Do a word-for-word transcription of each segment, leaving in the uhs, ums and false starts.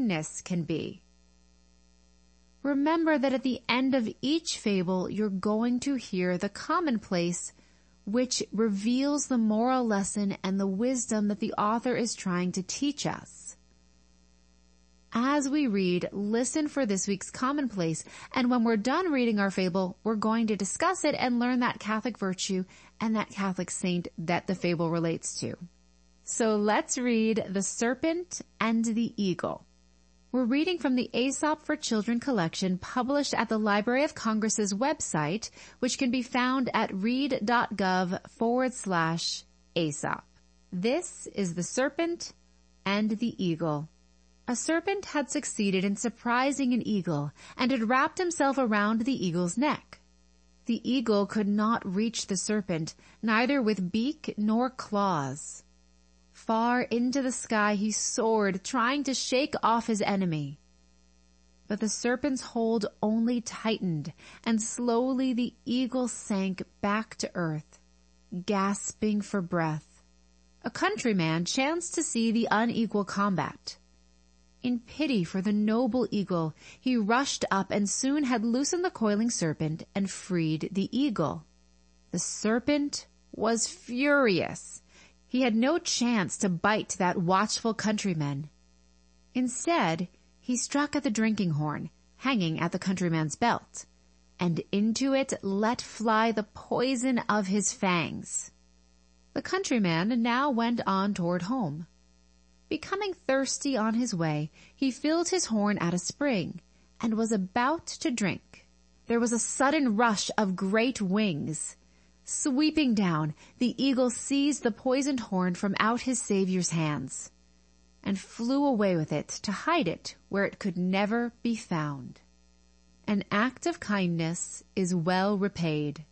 kindness can be. Remember that at the end of each fable, you're going to hear the commonplace, which reveals the moral lesson and the wisdom that the author is trying to teach us. As we read, listen for this week's commonplace, and when we're done reading our fable, we're going to discuss it and learn that Catholic virtue and that Catholic saint that the fable relates to. So let's read The Serpent and the Eagle. We're reading from the Aesop for Children collection published at the Library of Congress's website, which can be found at read.gov forward slash Aesop. This is The Serpent and the Eagle. A serpent had succeeded in surprising an eagle and had wrapped himself around the eagle's neck. The eagle could not reach the serpent, neither with beak nor claws. Far into the sky he soared, trying to shake off his enemy. But the serpent's hold only tightened, and slowly the eagle sank back to earth, gasping for breath. A countryman chanced to see the unequal combat. In pity for the noble eagle, he rushed up and soon had loosened the coiling serpent and freed the eagle. The serpent was furious. He had no chance to bite that watchful countryman. Instead, he struck at the drinking horn, hanging at the countryman's belt, and into it let fly the poison of his fangs. The countryman now went on toward home. Becoming thirsty on his way, he filled his horn at a spring and was about to drink. There was a sudden rush of great wings. Sweeping down, the eagle seized the poisoned horn from out his savior's hands and flew away with it to hide it where it could never be found. An act of kindness is well repaid.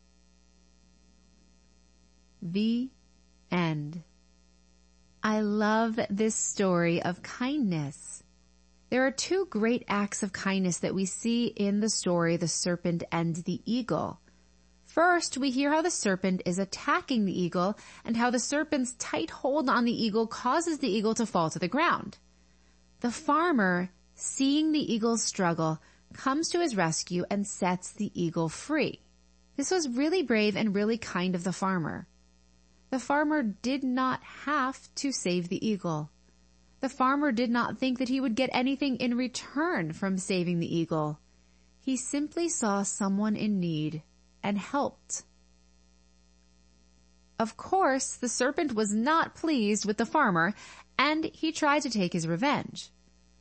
The end. I love this story of kindness. There are two great acts of kindness that we see in the story, The Serpent and the Eagle. First, we hear how the serpent is attacking the eagle and how the serpent's tight hold on the eagle causes the eagle to fall to the ground. The farmer, seeing the eagle's struggle, comes to his rescue and sets the eagle free. This was really brave and really kind of the farmer. The farmer did not have to save the eagle. The farmer did not think that he would get anything in return from saving the eagle. He simply saw someone in need and helped. Of course, the serpent was not pleased with the farmer, and he tried to take his revenge.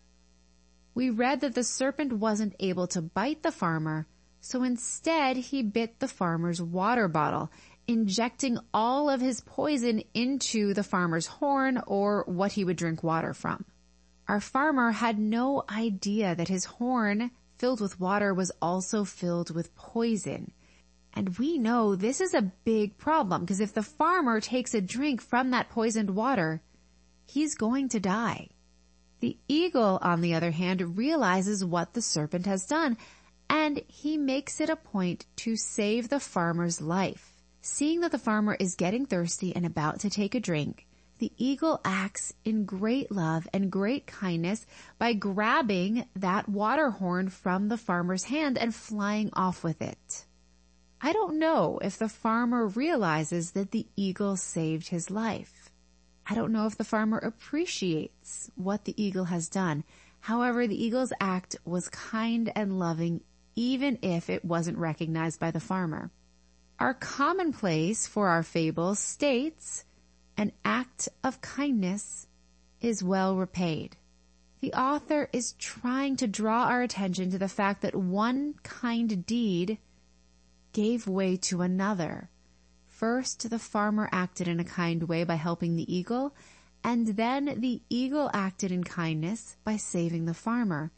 We read that the serpent wasn't able to bite the farmer, so instead he bit the farmer's water bottle, injecting all of his poison into the farmer's horn or what he would drink water from. Our farmer had no idea that his horn, filled with water, was also filled with poison. And we know this is a big problem, because if the farmer takes a drink from that poisoned water, he's going to die. The eagle, on the other hand, realizes what the serpent has done, and he makes it a point to save the farmer's life. Seeing that the farmer is getting thirsty and about to take a drink, the eagle acts in great love and great kindness by grabbing that water horn from the farmer's hand and flying off with it. I don't know if the farmer realizes that the eagle saved his life. I don't know if the farmer appreciates what the eagle has done. However, the eagle's act was kind and loving, even if it wasn't recognized by the farmer. Our commonplace for our fable states, an act of kindness is well repaid. The author is trying to draw our attention to the fact that one kind deed gave way to another. First, the farmer acted in a kind way by helping the eagle, and then the eagle acted in kindness by saving the farmer.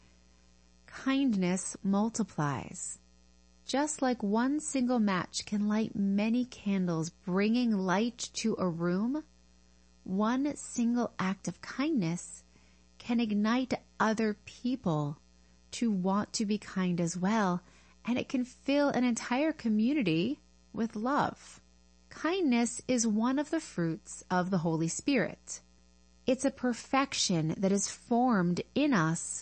Kindness multiplies. Just like one single match can light many candles, bringing light to a room, one single act of kindness can ignite other people to want to be kind as well, and it can fill an entire community with love. Kindness is one of the fruits of the Holy Spirit. It's a perfection that is formed in us